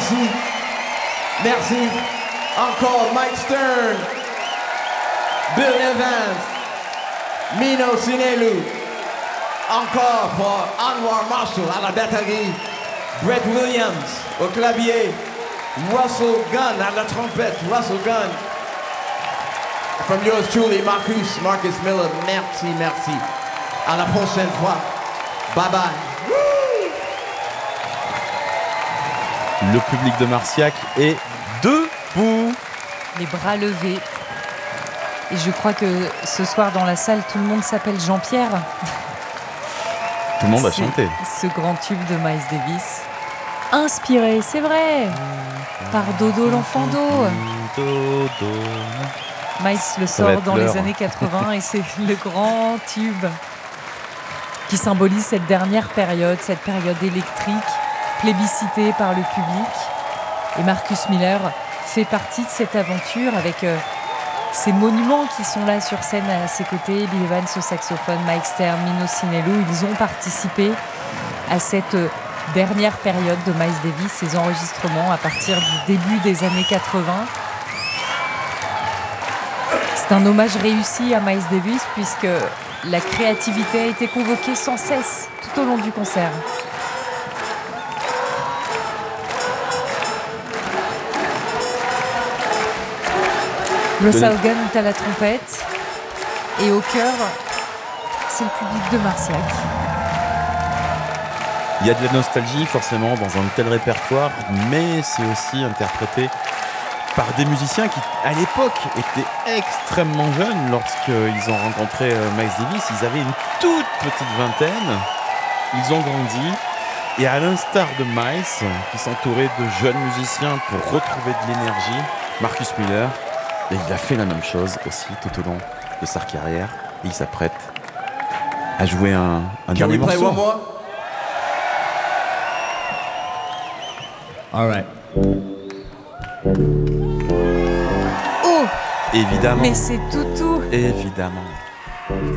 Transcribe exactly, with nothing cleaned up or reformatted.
Merci. Merci. Encore Mike Stern, Bill Evans, Mino Sinelu. Encore pour Anwar Marshall à la batterie, Brett Williams au clavier, Russell Gunn à la trompette, Russell Gunn. From yours truly, Marcus, Marcus Miller, merci, merci. À la prochaine fois. Bye bye. Le public de Marciac est debout. Les bras levés. Et je crois que ce soir dans la salle, tout le monde s'appelle Jean-Pierre. Tout le monde a C'est chanté. Ce grand tube de Miles Davis. Inspiré, c'est vrai, par Dodo l'enfant d'eau. Dodo. Miles le Ça va sort être dans l'heure. les années quatre-vingts et c'est le grand tube qui symbolise cette dernière période, cette période électrique, plébiscitée par le public. Et Marcus Miller fait partie de cette aventure avec euh, ces monuments qui sont là sur scène à ses côtés. Bill Evans au saxophone, Mike Stern, Mino Sinelu, ils ont participé à cette euh, dernière période de Miles Davis, ces enregistrements à partir du début des années quatre-vingts. C'est un hommage réussi à Miles Davis puisque la créativité a été convoquée sans cesse tout au long du concert. Russell Gunn est à la trompette et au chœur, c'est le public de Marciac. Il y a de la nostalgie forcément dans un tel répertoire, mais c'est aussi interprété par des musiciens qui, à l'époque, étaient extrêmement jeunes lorsqu'ils ont rencontré Miles Davis. Ils avaient une toute petite vingtaine, ils ont grandi, et à l'instar de Miles, qui s'entourait de jeunes musiciens pour retrouver de l'énergie, Marcus Miller, il a fait la même chose aussi tout au long de sa carrière, et il s'apprête à jouer un, un Can dernier we play morceau. one more? All right. Oh, Évidemment. mais c'est toutou. Évidemment.